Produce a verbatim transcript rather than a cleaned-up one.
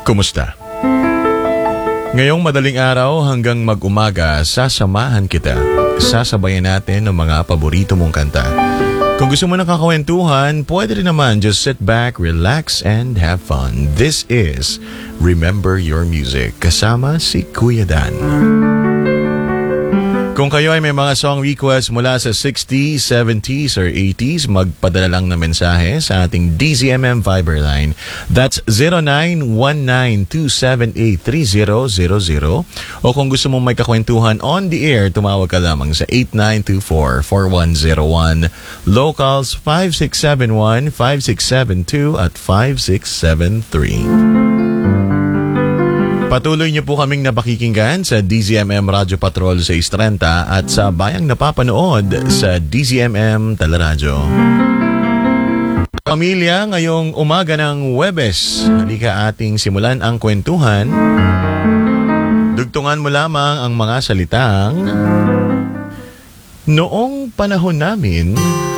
Kumusta? Ngayong madaling araw hanggang mag-umaga, sasamahan kita. Sasabayan natin ng mga paborito mong kanta. Kung gusto mo ng kakakwentuhan, pwede rin naman just sit back, relax, and have fun. This is Remember Your Music, kasama si Kuya Dan. Kung kayo ay may mga song request mula sa sixties, seventies, or eighties, magpadala lang na mensahe sa ating D Z M M Viber line. That's zero nine one nine two seven eight three zero zero zero. O kung gusto mong may kakwentuhan on the air, tumawag ka lamang sa eight nine two four, four one zero one. Locals five six seven one, five six seven two at five six seven three. Patuloy niyo po kaming napakikinggan sa D Z M M Radio Patrol sa Istrenta at sa bayang napapanood sa D Z M M Teleradyo. Pamilya, ngayong umaga ng Huwebes, halika ating simulan ang kwentuhan. Dugtungan mo lamang ang mga salitang, noong panahon namin,